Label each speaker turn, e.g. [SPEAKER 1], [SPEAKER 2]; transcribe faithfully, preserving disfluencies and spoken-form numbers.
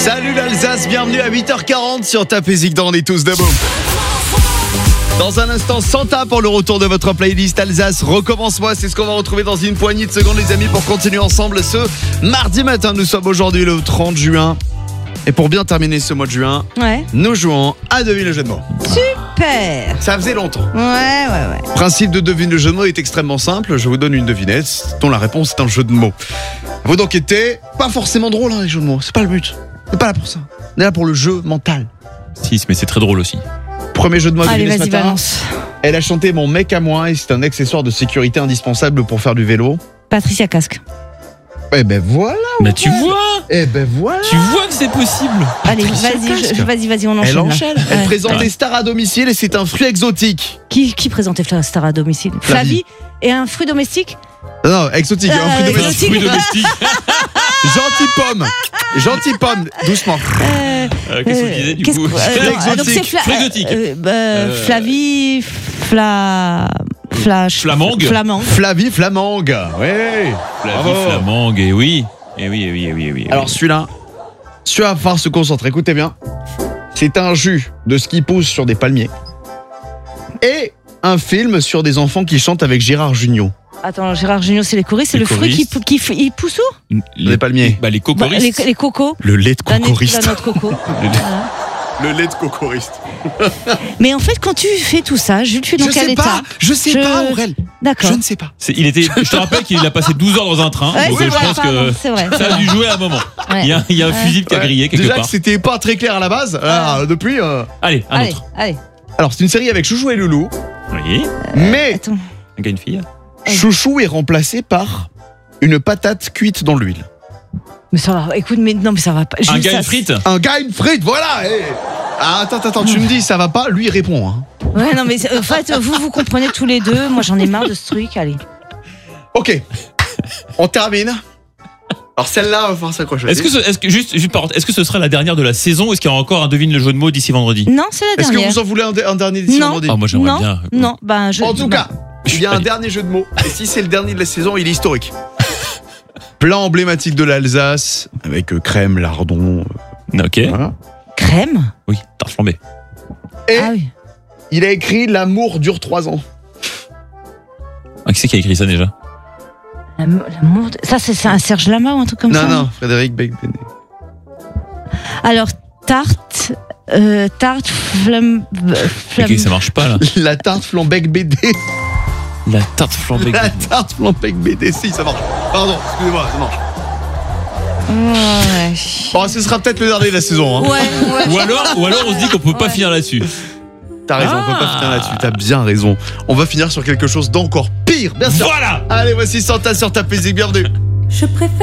[SPEAKER 1] Salut l'Alsace, bienvenue à huit heures quarante sur Ta Musique dans On est tous debout. Dans un instant, Santa pour le retour de votre playlist Alsace. Recommence-moi, c'est ce qu'on va retrouver dans une poignée de secondes les amis pour continuer ensemble ce mardi matin. Nous sommes aujourd'hui le trente juin. Et pour bien terminer ce mois de juin,
[SPEAKER 2] ouais.
[SPEAKER 1] nous jouons à Devine le jeu de mots.
[SPEAKER 2] Super.
[SPEAKER 1] Ça faisait longtemps.
[SPEAKER 2] Ouais, ouais, ouais.
[SPEAKER 1] Le principe de Devine le jeu de mots est extrêmement simple. Je vous donne une devinette dont la réponse est un jeu de mots. Vous d'enquêter, pas forcément drôle hein, les jeux de mots, c'est pas le but. On n'est pas là pour ça. On est là pour le jeu mental.
[SPEAKER 3] Si, mais c'est très drôle aussi.
[SPEAKER 1] Premier jeu de mots à
[SPEAKER 2] Allez,
[SPEAKER 1] deviner ce
[SPEAKER 2] vas-y,
[SPEAKER 1] matin.
[SPEAKER 2] balance.
[SPEAKER 1] Elle a chanté Mon mec à moi et c'est un accessoire de sécurité indispensable pour faire du vélo.
[SPEAKER 2] Patricia Casque.
[SPEAKER 1] Eh ben voilà.
[SPEAKER 3] Mais tu vois,
[SPEAKER 1] Eh ben voilà.
[SPEAKER 3] tu vois que c'est possible.
[SPEAKER 2] Allez,
[SPEAKER 1] Patricia
[SPEAKER 2] vas-y,
[SPEAKER 1] Casque.
[SPEAKER 2] je- vas-y, vas-y, on enchaîne.
[SPEAKER 1] Elle
[SPEAKER 2] là.
[SPEAKER 1] enchaîne. Elle
[SPEAKER 2] Ouais.
[SPEAKER 1] présente
[SPEAKER 3] Ouais.
[SPEAKER 1] des stars à domicile et c'est un fruit exotique.
[SPEAKER 2] Qui, qui présentait Fla- Star à domicile?
[SPEAKER 1] Flavie.
[SPEAKER 2] Flavie. Et un fruit domestique?
[SPEAKER 1] Non, non, exotique, un
[SPEAKER 2] Euh,
[SPEAKER 1] fruit
[SPEAKER 2] exotique.
[SPEAKER 1] domestique.
[SPEAKER 3] Fruit domestique.
[SPEAKER 1] Gentil pomme. Gentil pomme, doucement.
[SPEAKER 2] Euh,
[SPEAKER 3] Euh, Qu'est-ce qu'on
[SPEAKER 2] euh,
[SPEAKER 3] disait du
[SPEAKER 2] qu'est-ce
[SPEAKER 3] coup
[SPEAKER 2] que- euh, non, ah, donc c'est Fla-
[SPEAKER 3] Fruit exotique.
[SPEAKER 2] euh, bah,
[SPEAKER 3] Euh,
[SPEAKER 2] Flavie. Fla. Flash.
[SPEAKER 3] Flamangue.
[SPEAKER 2] Flamangue.
[SPEAKER 1] Flavie Flamangue. Ouais.
[SPEAKER 3] Flavie
[SPEAKER 1] Bravo.
[SPEAKER 3] Flamangue, et oui. Et oui, et oui, et oui, et oui. et
[SPEAKER 1] Alors
[SPEAKER 3] oui.
[SPEAKER 1] celui-là, celui-là va falloir se concentrer. Écoutez bien. C'est un jus de ce qui pousse sur des palmiers. Et un film sur des enfants qui chantent avec Gérard Jugnot.
[SPEAKER 2] Attends, Gérard Jugnot, c'est les choristes. C'est
[SPEAKER 3] Les
[SPEAKER 2] le fruit qui,
[SPEAKER 3] choristes.
[SPEAKER 2] qui, qui il pousse où?
[SPEAKER 1] Les palmiers.
[SPEAKER 3] Bah, les
[SPEAKER 2] Bah, les,
[SPEAKER 3] cocoristes.
[SPEAKER 2] les cocos.
[SPEAKER 1] Le lait de
[SPEAKER 2] La, nez-
[SPEAKER 1] cocoriste.
[SPEAKER 2] la noix de coco. Voilà.
[SPEAKER 1] Le lait de cocoriste.
[SPEAKER 2] Mais en fait, quand tu fais tout ça, Jules, tu es dans
[SPEAKER 1] Je
[SPEAKER 2] quel
[SPEAKER 1] sais
[SPEAKER 2] état?
[SPEAKER 1] pas, je sais
[SPEAKER 2] Je-
[SPEAKER 1] pas Aurel.
[SPEAKER 2] D'accord.
[SPEAKER 1] Je ne sais pas.
[SPEAKER 3] C'est- il était, je te rappelle qu'il a passé douze heures dans un train.
[SPEAKER 2] Ouais,
[SPEAKER 3] donc
[SPEAKER 2] c'est
[SPEAKER 3] euh, je
[SPEAKER 2] vrai,
[SPEAKER 3] pense
[SPEAKER 2] pardon,
[SPEAKER 3] que
[SPEAKER 2] c'est vrai, c'est
[SPEAKER 3] ça a
[SPEAKER 2] vrai.
[SPEAKER 3] dû jouer à un moment.
[SPEAKER 2] Ouais.
[SPEAKER 3] Il y a, il y a un fusible qui a
[SPEAKER 1] Ouais.
[SPEAKER 3] grillé quelque
[SPEAKER 1] Déjà
[SPEAKER 3] part.
[SPEAKER 1] que c'était pas très clair à la base. Alors, depuis. euh,
[SPEAKER 3] Allez, un
[SPEAKER 2] Allez,
[SPEAKER 3] autre.
[SPEAKER 2] allez.
[SPEAKER 1] Alors c'est une série avec Chouchou et Loulou,
[SPEAKER 3] Oui.
[SPEAKER 1] mais
[SPEAKER 2] Attends.
[SPEAKER 3] Un gars, une fille.
[SPEAKER 1] Chouchou est remplacé par une patate cuite dans l'huile.
[SPEAKER 2] Mais ça va. Écoute, mais non, mais ça va pas.
[SPEAKER 3] Un
[SPEAKER 2] Jules,
[SPEAKER 3] gars,
[SPEAKER 2] ça-
[SPEAKER 3] une frite.
[SPEAKER 1] Un gars, une frite, voilà. eh. Ah, attends, attends, tu me dis ça va pas, lui il répond. Hein.
[SPEAKER 2] Ouais, non, mais c'est- en fait, vous, vous comprenez tous les deux. Moi, j'en ai marre de ce truc. Allez.
[SPEAKER 1] Ok, on termine. Alors celle-là, va falloir s'accrocher.
[SPEAKER 3] Est-ce que, ce- est-ce que juste, juste parenthèse, est-ce que ce sera la dernière de la saison ou est-ce qu'il y aura encore un devine le jeu de mots d'ici vendredi?
[SPEAKER 2] Non, c'est la
[SPEAKER 1] Est-ce que
[SPEAKER 2] dernière.
[SPEAKER 1] vous en voulez un, de- un dernier d'ici
[SPEAKER 2] Non.
[SPEAKER 1] vendredi?
[SPEAKER 3] Ah, moi j'aimerais
[SPEAKER 2] non,
[SPEAKER 3] bien.
[SPEAKER 2] non, ben je.
[SPEAKER 1] En tout
[SPEAKER 2] non.
[SPEAKER 1] cas, il y a un
[SPEAKER 3] Allez.
[SPEAKER 1] dernier jeu de mots. Et si c'est le dernier de la saison, il est historique. Plat emblématique de l'Alsace, avec euh, crème, lardon. euh,
[SPEAKER 3] Ok.
[SPEAKER 1] voilà.
[SPEAKER 2] Crème.
[SPEAKER 3] Oui, tarte flambée.
[SPEAKER 1] Et
[SPEAKER 2] Ah oui.
[SPEAKER 1] il a écrit L'amour dure trois ans.
[SPEAKER 3] Ah, qui c'est qui a écrit ça déjà?
[SPEAKER 2] La, mo- la mode- Ça, c'est c'est un Serge Lama ou un truc comme
[SPEAKER 1] Non,
[SPEAKER 2] ça?
[SPEAKER 1] non, Frédéric Becbéné.
[SPEAKER 2] Alors, tarte. Euh, tarte flamme. flamme-
[SPEAKER 3] Ok, ça marche pas là.
[SPEAKER 1] La tarte flambec B D.
[SPEAKER 3] La tarte flambée.
[SPEAKER 1] La tarte flambec B D, si, ça marche. Pardon, excusez-moi, ça marche.
[SPEAKER 2] Ouais.
[SPEAKER 1] Bon, ce sera peut-être le dernier de la saison. Hein.
[SPEAKER 2] Ouais, ouais.
[SPEAKER 3] Ou alors, ou alors on se dit qu'on peut pas
[SPEAKER 2] Ouais.
[SPEAKER 3] finir là-dessus.
[SPEAKER 1] T'as raison, on peut pas
[SPEAKER 3] Ah.
[SPEAKER 1] finir là-dessus, t'as bien raison. On va finir sur quelque chose d'encore pire, bien sûr.
[SPEAKER 3] Voilà.
[SPEAKER 1] Allez, voici Santa sur Ta Musique, bienvenue.
[SPEAKER 4] Je préfère